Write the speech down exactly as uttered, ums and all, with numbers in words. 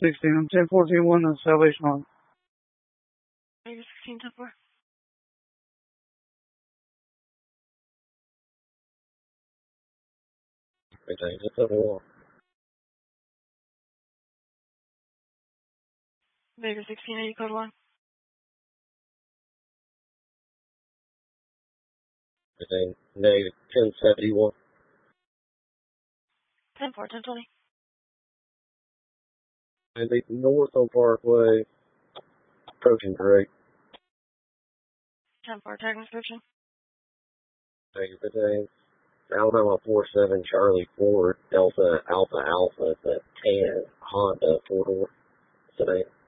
sixteen. I'm ten fourteen one on Salvation Army. Vegas sixteen ten four. Okay, just a one. Vegas sixteen eighty code one. Okay, negative ten seventy-one. ten four ten twenty. And the north on Parkway, approaching Drake. ten four tag description. Thank you for saying. Alabama four seven Charlie Ford Delta Alpha Alpha, the tan Honda four door sedan.